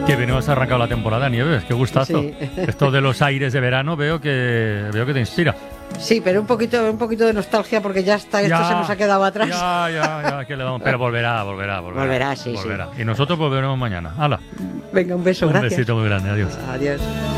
Que venimos arrancado la temporada, Nieves, qué gustazo. Sí. Esto de los aires de verano veo que te inspira. Sí, pero un poquito de nostalgia porque ya está, esto se nos ha quedado atrás. Ya, que le damos. Pero volverá. Volverá, sí. Y nosotros volveremos mañana. ¡Hala! Venga, un beso, gracias. Un besito muy grande, adiós. Adiós.